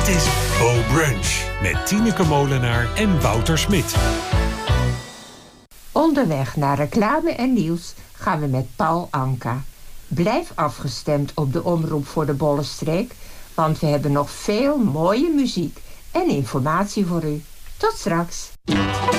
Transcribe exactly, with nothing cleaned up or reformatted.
Dit is Bo Brunch met Tineke Molenaar en Wouter Smit. Onderweg naar reclame en nieuws gaan we met Paul Anka. Blijf afgestemd op de Omroep voor de Bollenstreek, want we hebben nog veel mooie muziek en informatie voor u. Tot straks!